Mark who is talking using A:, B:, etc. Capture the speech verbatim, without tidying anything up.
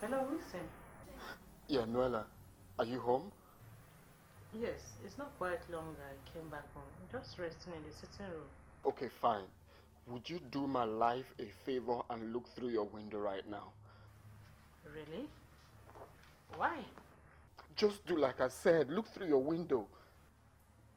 A: Hello, listen.
B: Yeah, Noella, are you home?
A: Yes, it's not quite long I came back home. I'm just resting in the sitting room.
B: Okay, fine. Would you do my life a favor and look through your window right now?
A: Really? Why?
B: Just do like I said, look through your window.